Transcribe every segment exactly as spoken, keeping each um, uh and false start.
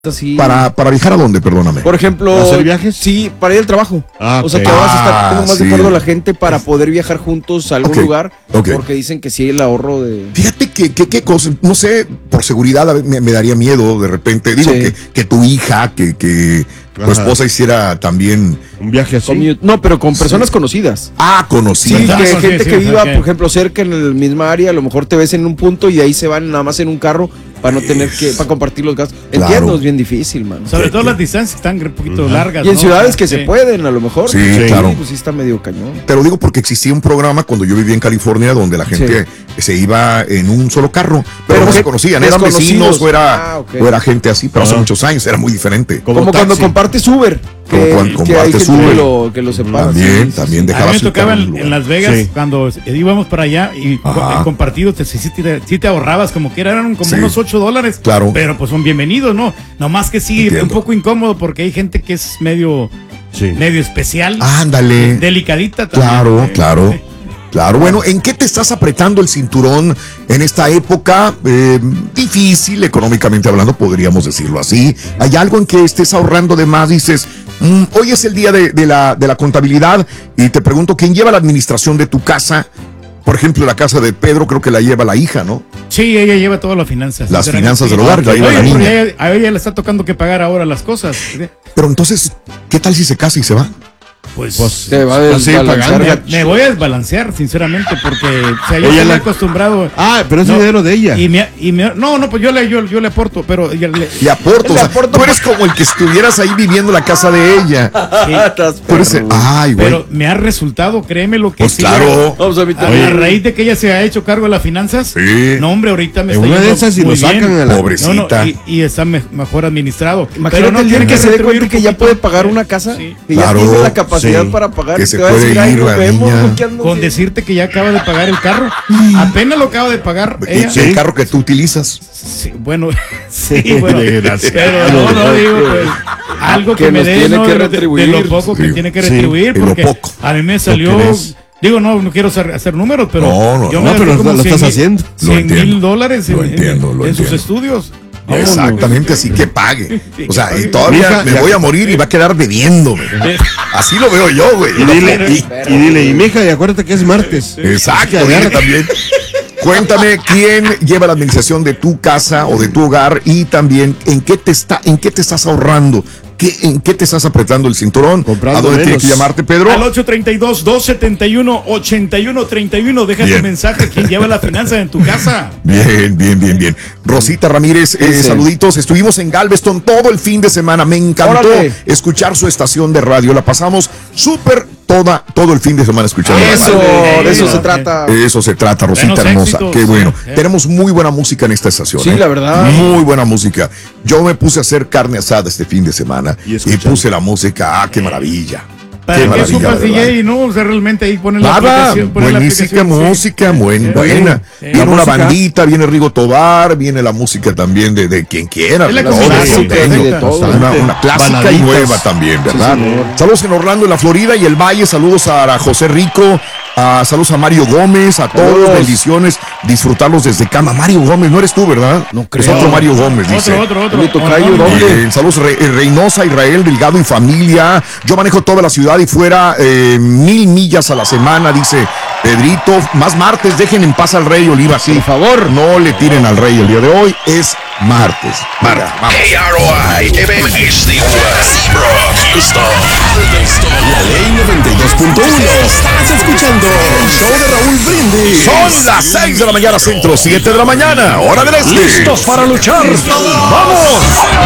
Así. ¿Para, ¿Para viajar a dónde? Perdóname. Por ejemplo, ¿Para hacer viajes? Sí, para ir al trabajo. Ah, o sea, okay. que vas a estar como más sí. de acuerdo la gente para poder viajar juntos a algún Okay. lugar. Okay. Porque dicen que sí, el ahorro de... Fíjate que, que, que cosa, no sé, por seguridad a ver, me, me daría miedo de repente. Digo Sí. que, que tu hija, que, que tu Ajá. esposa hiciera también. Un viaje así. commute. No, pero con personas Sí. conocidas. Ah, Sí, conocida. que Sí, gente sí, que sí, viva, ok. por ejemplo, cerca en el misma área, a lo mejor te ves en un punto y de ahí se van nada más en un carro para no tener que, para compartir los gastos. Claro. Entiendo, es bien difícil, man. Sobre ¿Qué, todo qué? las distancias están un poquito Ujú. largas. Y en ¿no? ciudades que Sí. se pueden, a lo mejor. Sí, Sí. claro. Pues sí está medio cañón. Te lo digo porque existía un programa cuando yo vivía en California donde la gente se iba en un solo carro, pero, Pero no se que- conocían, eran desconocidos. vecinos o era, Ah, ok. o era gente así, pero hace Ajá. muchos años era muy diferente. Como Como, cuando taxi. compartes Uber. Como Que, cuando que hay compartes gente Uber. que lo, que lo separa. También, sí, sí, también sí. de- A mí dejabas me tu tocaba carro en en, un en lugar. Las Vegas Sí. cuando íbamos para allá y co- Ajá. el compartido te, sí, sí te, sí te ahorrabas como que eran como Sí. unos ocho dólares. Claro. Pero pues son bienvenidos, ¿no? Nomás que sí, Entiendo. un poco incómodo porque hay gente que es medio, Sí. medio especial. Ándale. Delicadita también. Claro, Eh, claro. eh. Claro, bueno, ¿en qué te estás apretando el cinturón en esta época eh, difícil, económicamente hablando, podríamos decirlo así? ¿Hay algo en que estés ahorrando de más? Dices, mm, hoy es el día de, de la, de la contabilidad y te pregunto, ¿quién lleva la administración de tu casa? Por ejemplo, la casa de Pedro creo que la lleva la hija, ¿no? Sí, ella lleva todas las finanzas. Las sinceramente, finanzas sí. del hogar, la lleva Oye, la porque niña. a ella, a ella le está tocando que pagar ahora las cosas. Pero entonces, ¿qué tal si se casa y se va? Pues, Pues, Te va a pues sí, desbalancear, pagando. gacho. me voy a desbalancear, sinceramente, porque o sea, yo Ella estoy la- acostumbrado. Ah, pero es No, dinero de ella. Y me, y me- no, no, pues yo le, yo, yo le aporto, pero ella le- Le aporto, Le o sea, aporto tú eres como el que estuvieras ahí viviendo la casa de ella. sí, Tú eres el- ay, güey. pero me ha resultado, créeme lo que Pues sí, claro. Vamos a A, evitar. a raíz de que ella se ha hecho cargo de las finanzas, Sí. no hombre, ahorita me En está una de yendo esas y muy lo sacan bien. a la- Pobrecita. No, no, y, y está me- mejor administrado. Imagínate Pero no el día tiene que se dé retribuir cuenta un que ya poquito. puede pagar una casa, Sí. que Claro, ya tiene la capacidad sí. para pagar, Que se te va a puede decir, "Ay, ir nos la vemos, niña". ¿con qué andas Con haciendo?" decirte que ya acaba de pagar el carro. Apenas lo acaba de pagar Y- ella. y el carro que tú utilizas. Sí, bueno, sí, bueno. Desgraciado. Pero no, no digo, pues, algo que, Que me nos dé, tiene ¿no? que de, lo- de- de retribuir. lo poco que Sí, tiene que sí, retribuir, de lo porque poco. a mí me salió, que ves. digo, no, no quiero hacer, hacer números, pero No, no, yo no, me pero gasté lo- como lo cien estás mil- haciendo. Lo cien entiendo. mil dólares en, Lo en- entiendo, lo en sus entiendo. estudios. Exactamente, así que pague. Sí, O sea, que y pague. todavía Mija, me ya- voy a morir y va a quedar debiéndome. Así lo veo yo, güey. Y dile, Y- y, y dile, y mija, y acuérdate que es martes. Exacto, Así que dile agarra- también. Cuéntame quién lleva la administración de tu casa o de tu hogar y también en qué te está, en qué te estás ahorrando, ¿Qué, en qué te estás apretando el cinturón. Comprando ¿A dónde tiene menos. que llamarte, Pedro? Al ocho treinta y dos, dos setenta y uno, ochenta y uno treinta y uno, deja Bien. tu mensaje, quien lleva la finanza en tu casa. Bien, bien, bien, bien. Rosita Ramírez, eh, Ese. saluditos. Estuvimos en Galveston todo el fin de semana. Me encantó Órale. escuchar su estación de radio. La pasamos súper toda, todo el fin de semana escuchando. la Eso, radio. de eso Sí. se trata. Eso se trata, Rosita Buenos hermosa. éxitos. Qué bueno. Eh. Tenemos muy buena música en esta estación. Sí, ¿eh? la verdad. Muy buena música. Yo me puse a hacer carne asada este fin de semana Y y, escuchando. puse la música. Ah, qué maravilla. ¿Para Qué qué maravilla, ocupas la verdad. D J? No, o sea, realmente ahí ponen la Nada, aplicación. ponen la buenísima aplicación, sí. música, buen- Sí. buena. Sí. Viene La una música. bandita, viene Rigo Tobar, viene la música también de, de quien quiera. Es la ¿verdad? clásica, Todo norteño. de todo. Una, una clásica y Baladitas. nueva también, ¿verdad? señor. Saludos en Orlando, en la Florida y el Valle. Saludos a José Rico. a- saludos a Mario Gómez, a todos, Saludos. bendiciones, disfrutarlos desde cama. Mario Gómez, no eres tú, ¿verdad? No Es creo. otro Mario Gómez, dice. Otro, otro, otro. Mi tocayo, No, no, no. ¿dónde? Eh, saludos Re- eh, Reynosa, Israel, Delgado y familia. Yo manejo toda la ciudad y fuera eh, mil millas a la semana, dice Pedrito. Más martes, dejen en paz al Rey Oliva, sí. Por favor. No le tiren al Rey el día de hoy, es martes. Martes, vamos. K R O I, M M H D Zebra, Houston. La ley noventa y dos punto uno. Estás escuchando el show de Raúl Brindis. Son las seis de la mañana, centro, siete de la mañana, hora del este. ¿Listos para luchar? ¡Vamos!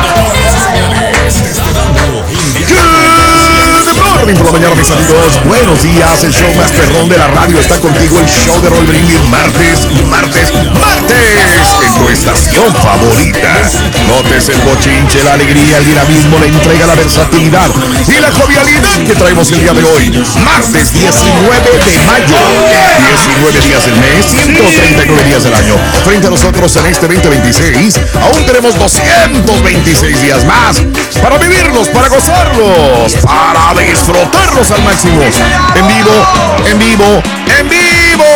Good morning por la mañana, mis amigos. Buenos días, el show más perrón de la radio está contigo, el show de Raúl Brindis, martes, martes, martes, en tu estación favorita. Notes el bochinche, la alegría, el dinamismo, la entrega, la versatilidad y la jovialidad que traemos el día de hoy. Martes diecinueve de mayo, diecinueve días del mes, ciento treinta y nueve días del año. Frente a nosotros en este veinte veintiséis, aún tenemos doscientos veintiséis días más para vivirlos, para gozarlos, para disfrutarlos al máximo. En vivo, en vivo, en vivo. vivo.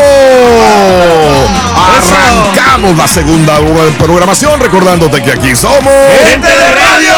Arrancamos la segunda hora de programación, recordándote que aquí somos Gente de Radio.